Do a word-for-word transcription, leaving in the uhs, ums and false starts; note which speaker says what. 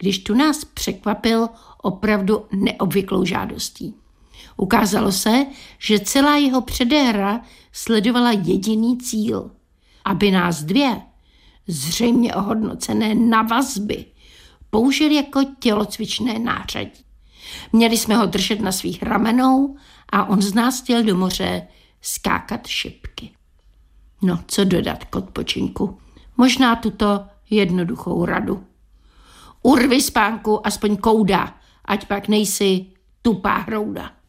Speaker 1: když tu nás překvapil opravdu neobvyklou žádostí. Ukázalo se, že celá jeho předehra sledovala jediný cíl, aby nás dvě, zřejmě ohodnocené na vazby, použili jako tělocvičné nářadí. Měli jsme ho držet na svých ramenou a on z nás chtěl do moře skákat šipky. No, co dodat k odpočinku? Možná tuto jednoduchou radu. Urvi spánku aspoň kouda, ať pak nejsi tupá hrouda.